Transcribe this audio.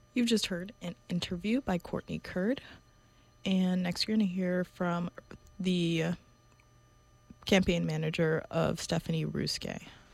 You've just heard an interview by Courtney Curd, and next you're going to hear from the campaign manager of Stephanie Ruske.